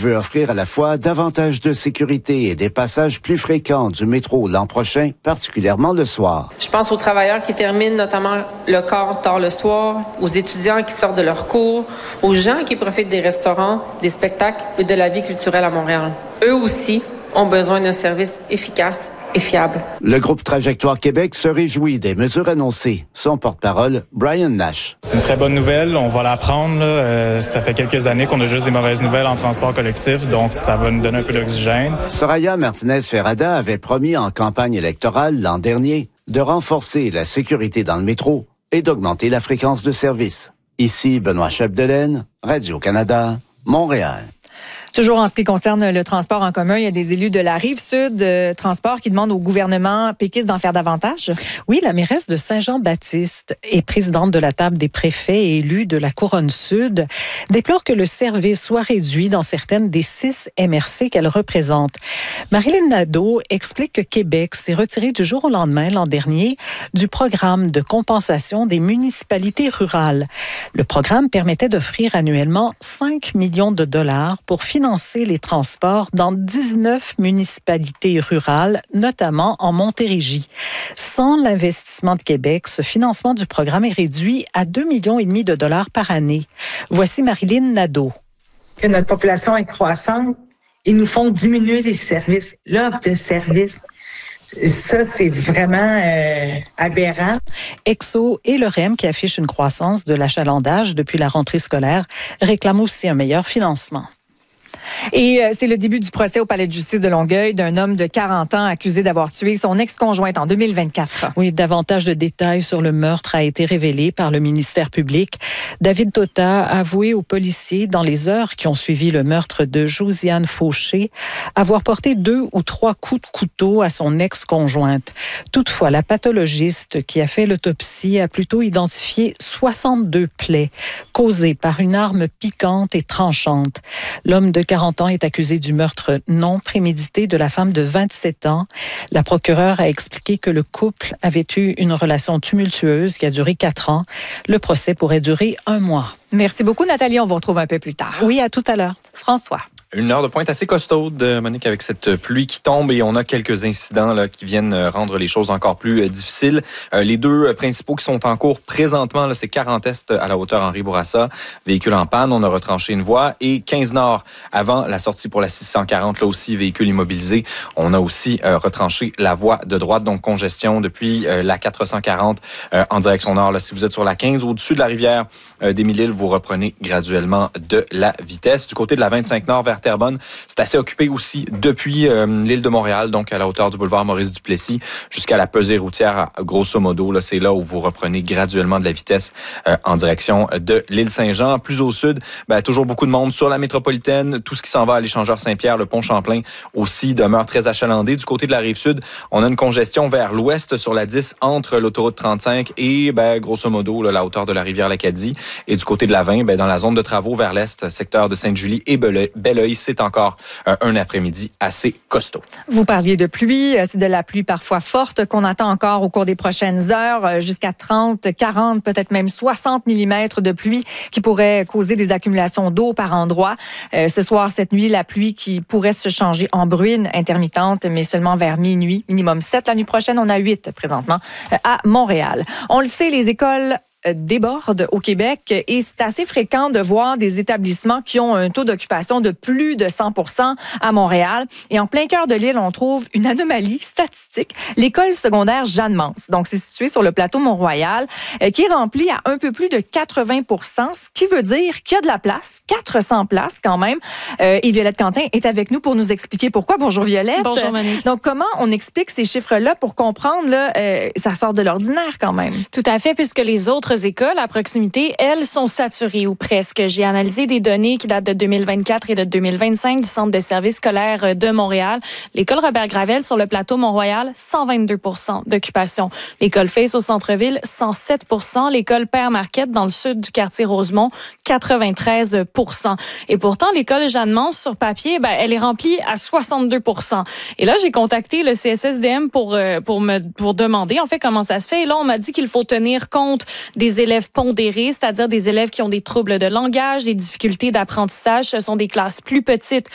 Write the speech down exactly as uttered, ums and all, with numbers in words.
veut offrir à la fois davantage de sécurité et des passages plus fréquents du métro l'an prochain, particulièrement le soir. Je pense aux travailleurs qui terminent notamment le quart tard le soir, aux étudiants qui sortent de leurs cours, aux gens qui profitent des restaurants, des spectacles et de la vie culturelle à Montréal. Eux aussi ont besoin d'un service efficace et fiable. Le groupe Trajectoire Québec se réjouit des mesures annoncées. Son porte-parole, Brian Nash. C'est une très bonne nouvelle, on va la prendre. Là. Euh, ça fait quelques années qu'on a juste des mauvaises nouvelles en transport collectif, donc ça va nous donner un peu d'oxygène. Soraya Martinez-Ferrada avait promis en campagne électorale l'an dernier de renforcer la sécurité dans le métro et d'augmenter la fréquence de service. Ici Benoît Chapdelaine, Radio-Canada, Montréal. Toujours en ce qui concerne le transport en commun, il y a des élus de la Rive-Sud euh, Transport qui demandent au gouvernement péquiste d'en faire davantage. Oui, la mairesse de Saint-Jean-Baptiste et présidente de la table des préfets et élus de la Couronne-Sud déplore que le service soit réduit dans certaines des six M R C qu'elle représente. Marilyn Nadeau explique que Québec s'est retiré du jour au lendemain l'an dernier du programme de compensation des municipalités rurales. Le programme permettait d'offrir annuellement cinq millions de dollars pour financer les transports dans dix-neuf municipalités rurales, notamment en Montérégie. Sans l'investissement de Québec, ce financement du programme est réduit à deux virgule cinq millions de dollars par année. Voici Marilyn Nadeau. Que notre population est croissante, ils nous font diminuer les services, l'offre de services. Ça, c'est vraiment euh, aberrant. Exo et le R E M, qui affichent une croissance de l'achalandage depuis la rentrée scolaire, réclament aussi un meilleur financement. Et euh, c'est le début du procès au palais de justice de Longueuil d'un homme de quarante ans accusé d'avoir tué son ex-conjointe en deux mille vingt-quatre. Oui, davantage de détails sur le meurtre a été révélé par le ministère public. David Tota a avoué aux policiers dans les heures qui ont suivi le meurtre de Josiane Fauché avoir porté deux ou trois coups de couteau à son ex-conjointe. Toutefois, la pathologiste qui a fait l'autopsie a plutôt identifié soixante-deux plaies causées par une arme piquante et tranchante. L'homme de quarante ans est accusé du meurtre non prémédité de la femme de vingt-sept ans. La procureure a expliqué que le couple avait eu une relation tumultueuse qui a duré quatre ans. Le procès pourrait durer un mois. Merci beaucoup, Nathalie. On vous retrouve un peu plus tard. Oui, à tout à l'heure. François. Une heure de pointe assez costaude, Monique, avec cette pluie qui tombe et on a quelques incidents là, qui viennent rendre les choses encore plus euh, difficiles. Euh, les deux principaux qui sont en cours présentement, là, c'est quarante Est à la hauteur Henri Bourassa, véhicule en panne, on a retranché une voie, et quinze Nord avant la sortie pour la six cent quarante, là aussi véhicule immobilisé. On a aussi euh, retranché la voie de droite, donc congestion depuis euh, la quatre cent quarante euh, en direction nord. Là, si vous êtes sur la quinze, au-dessus de la rivière euh, des Mille-Îles, vous reprenez graduellement de la vitesse. Du côté de la vingt-cinq Nord vers Terrebonne, c'est assez occupé aussi depuis euh, l'île de Montréal, donc à la hauteur du boulevard Maurice-Duplessis, jusqu'à la pesée routière, grosso modo. Là, c'est là où vous reprenez graduellement de la vitesse euh, en direction de l'île Saint-Jean. Plus au sud, ben, toujours beaucoup de monde sur la métropolitaine. Tout ce qui s'en va à l'échangeur Saint-Pierre, le pont Champlain aussi demeure très achalandé. Du côté de la Rive-Sud, on a une congestion vers l'ouest sur la dix entre l'autoroute trente-cinq et, ben, grosso modo, là, la hauteur de la rivière l'Acadie. Et du côté de la vingt, ben, dans la zone de travaux vers l'est, secteur de Sainte-Julie et Belleuil, c'est encore euh, un après-midi assez costaud. Vous parliez de pluie, c'est de la pluie parfois forte qu'on attend encore au cours des prochaines heures, jusqu'à trente, quarante, peut-être même soixante millimètres de pluie qui pourrait causer des accumulations d'eau par endroits. Euh, ce soir, cette nuit, la pluie qui pourrait se changer en bruine intermittente, mais seulement vers minuit. Minimum sept la nuit prochaine, on a huit présentement euh, à Montréal. On le sait, les écoles déborde au Québec et c'est assez fréquent de voir des établissements qui ont un taux d'occupation de plus de cent pour cent à Montréal. Et en plein cœur de l'île, on trouve une anomalie statistique. L'école secondaire Jeanne-Mance, donc c'est situé sur le plateau Mont-Royal, euh, qui est rempli à un peu plus de quatre-vingts pour cent, ce qui veut dire qu'il y a de la place, quatre cents places quand même. Euh, et Violette Quentin est avec nous pour nous expliquer pourquoi. Bonjour Violette. Bonjour Monique. Donc comment on explique ces chiffres-là pour comprendre, là, euh, ça sort de l'ordinaire quand même? Tout à fait, puisque les autres écoles à proximité, elles, sont saturées ou presque. J'ai analysé des données qui datent de deux mille vingt-quatre et de deux mille vingt-cinq du Centre de services scolaires de Montréal. L'école Robert-Gravel sur le plateau Mont-Royal, cent vingt-deux pour cent d'occupation. L'école Face au centre-ville, cent sept pour cent. L'école Père-Marquette dans le sud du quartier Rosemont, quatre-vingt-treize pour cent. Et pourtant, l'école Jeanne-Mance, sur papier, ben, elle est remplie à soixante-deux pour cent. Et là, j'ai contacté le C S S D M pour, euh, pour, me, pour demander, en fait, comment ça se fait. Et là, on m'a dit qu'il faut tenir compte des élèves pondérés, c'est-à-dire des élèves qui ont des troubles de langage, des difficultés d'apprentissage. Ce sont des classes plus petites